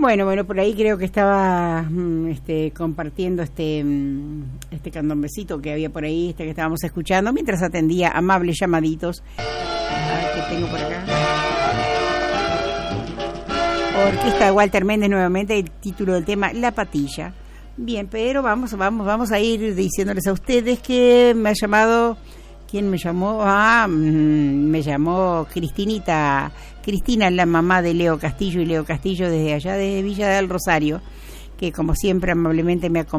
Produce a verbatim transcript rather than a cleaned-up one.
Bueno, bueno, por ahí creo que estaba este, compartiendo este este candombecito que había por ahí, este que estábamos escuchando, mientras atendía amables llamaditos. A ver qué tengo por acá. Orquesta de Walter Méndez nuevamente, el título del tema, La Patilla. Bien, pero vamos, vamos, vamos a ir diciéndoles a ustedes que me ha llamado... ¿Quién me llamó? Ah, me llamó Cristinita, Cristina, la mamá de Leo Castillo, y Leo Castillo desde allá, desde Villa del Rosario, que como siempre amablemente me acompaña.